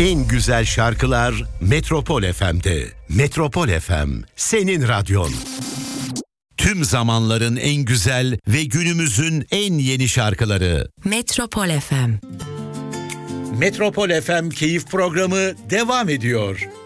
En güzel şarkılar Metropol FM'de. Metropol FM, senin radyon. Tüm zamanların en güzel ve günümüzün en yeni şarkıları. Metropol FM. Metropol FM Keyif Programı devam ediyor.